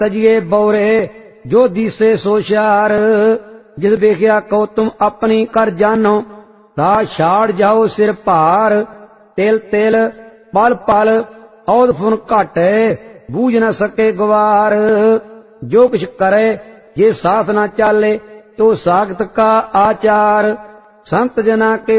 ਤਜੀਏ ਬੌਰੇ ਜੋ ਦੀਸੇ ਸੋ ਸ਼ਿਆਰ। ਜਿਸ ਵੇਖਿਆ ਕਹੋ ਤੁਮ ਆਪਣੀ ਕਰ ਜਾਨੋ ਤਾ ਛਾੜ ਜਾਓ ਸਿਰ ਭਾਰ। ਤਿਲ ਤਿਲ ਪਲ ਪਲ ਔਦ ਫੁਨ ਘਾਟੇ ਬੂਝ न सके गवार। जो कुछ करे जे साथ न चाले तो सागत का आचार। संत जना के